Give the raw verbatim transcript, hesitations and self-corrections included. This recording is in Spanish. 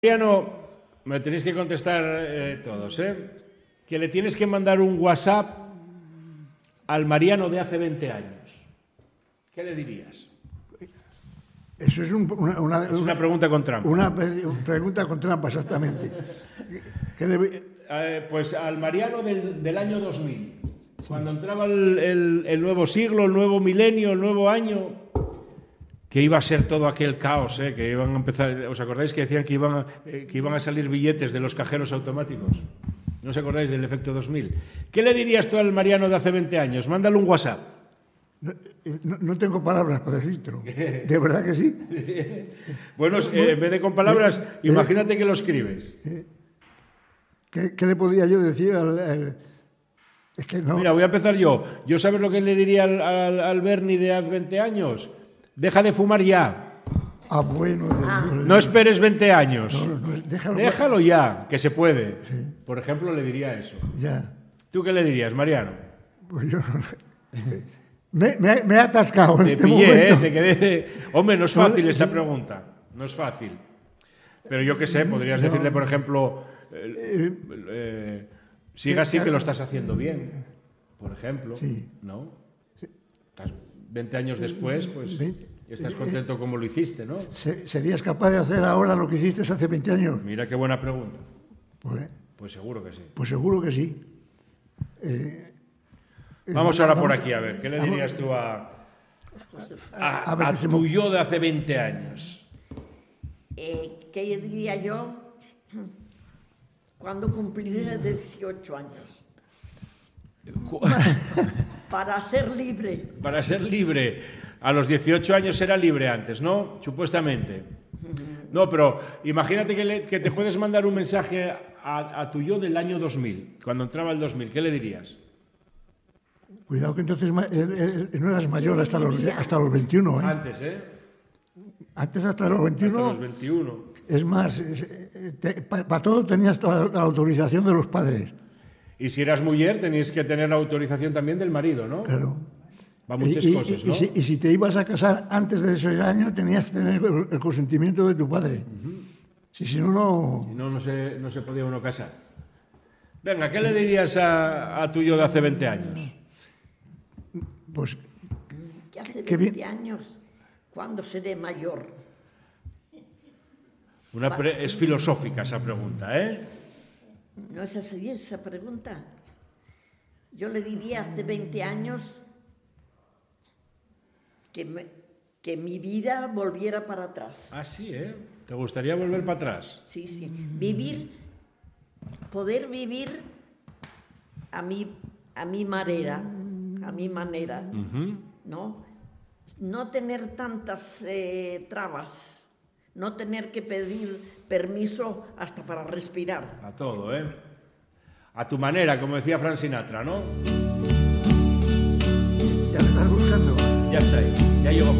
Mariano, me tenéis que contestar eh, todos, ¿eh? Que le tienes que mandar un WhatsApp al Mariano de hace veinte años. ¿Qué le dirías? Eso es, un, una, una, es una pregunta con trampa. Una pregunta con trampa, exactamente. ¿Qué le... eh, pues al Mariano del, del año dos mil, sí. Cuando entraba el, el, el nuevo siglo, el nuevo milenio, el nuevo año, que iba a ser todo aquel caos, ¿eh? Que iban a empezar. ¿Os acordáis que decían que iban, a, eh, que iban a salir billetes de los cajeros automáticos? ¿No os acordáis del efecto dos mil? ¿Qué le dirías tú al Mariano de hace veinte años? Mándale un WhatsApp. No, no, no tengo palabras para decirlo. ¿De verdad que sí? Bueno, eh, en vez de con palabras, eh, imagínate que lo escribes. Eh, ¿qué, ¿Qué le podría yo decir al...? al... Es que no... Mira, voy a empezar yo. ¿Yo sabes lo que le diría al, al, al Bernie de hace veinte años? Deja de fumar ya. Ah, bueno. Ah. No esperes veinte años. No, no, no, déjalo, déjalo ya, que se puede. Sí. Por ejemplo, le diría eso. Ya. ¿Tú qué le dirías, Mariano? Pues yo... Me, me, me he atascado en te este pillé, momento. ¿eh? Te quedé... Hombre, no es fácil esta pregunta. No es fácil. Pero yo qué sé, podrías decirle, por ejemplo, eh, eh, siga así que lo estás haciendo bien. Por ejemplo. Sí. ¿No? Estás veinte años después, pues estás contento como lo hiciste, ¿no? ¿Serías capaz de hacer ahora lo que hiciste hace veinte años? Mira qué buena pregunta. Pues, pues seguro que sí. Pues seguro que sí. Eh, Vamos ahora por aquí, a ver, ¿qué le dirías tú a, a, a, ver, a tu yo de hace veinte años? Eh, ¿Qué diría yo cuando cumpliré dieciocho años? Para ser libre. Para ser libre. A los dieciocho años era libre antes, ¿no? Supuestamente. No, pero imagínate que, le, que te puedes mandar un mensaje a, a tu yo del año dos mil, cuando entraba el dos mil, ¿qué le dirías? Cuidado que entonces no eras mayor hasta los, hasta los veintiuno, ¿eh? Antes, ¿eh? Antes hasta los veintiuno. Hasta los veintiuno. Es más, para pa todo tenías la, la autorización de los padres. Y si eras mujer, tenías que tener la autorización también del marido, ¿no? Claro. Va muchas y, cosas, y, ¿no? Y si, y si te ibas a casar antes de esos años, tenías que tener el, el consentimiento de tu padre. Uh-huh. Si, si no, no... Si no, no se, no se podía uno casar. Venga, ¿qué le dirías a, a tu yo de hace veinte años? Pues... Que hace veinte años, ¿cuándo seré mayor? Una pre es filosófica esa pregunta, ¿eh? No es así esa pregunta. Yo le diría hace veinte años que, me, que mi vida volviera para atrás. Ah, sí, ¿eh? ¿Te gustaría volver para atrás? Sí, sí. Vivir, poder vivir a mi, a mi manera, a mi manera, uh-huh. ¿No? No tener tantas eh, trabas, no tener que pedir permiso hasta para respirar. A todo, ¿eh? A tu manera, como decía Frank Sinatra, ¿no? Ya me estás buscando. Ya está ahí, ya llegó.